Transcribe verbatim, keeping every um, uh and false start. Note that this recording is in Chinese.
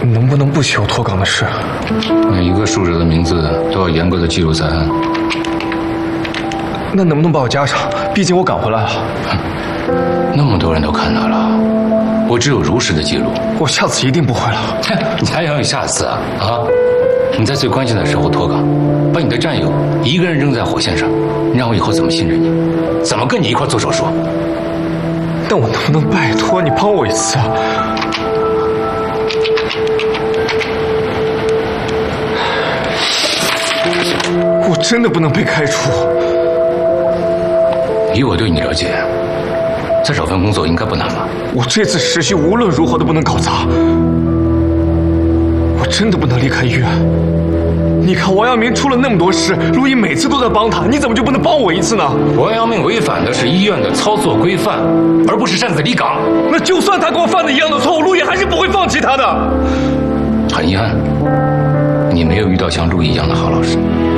你能不能不写我脱岗的事？ 每一个述职的名字都要严格的记录在案。 那能不能把我加上？毕竟我赶回来了。 那么多人都看到了，我只有如实的记录。 我下次一定不会了。 你还想有下次啊？啊！你在最关键的时候脱岗，把你的战友一个人扔在火线上，让我以后怎么信任你？怎么跟你一块做手术？ 那我能不能拜托你帮我一次啊？我真的不能被开除。 以我对你了解，再找份工作应该不难吧？ 我这次实习无论如何都不能搞砸，我真的不能离开医院。你看王阳明出了那么多事，陆毅每次都在帮他，你怎么就不能帮我一次呢？ 王阳明违反的是医院的操作规范，而不是擅自离岗。 那就算他跟我犯的一样的错误，陆毅还是不会放弃他的。 很遗憾，你没有遇到像陆毅一样的好老师。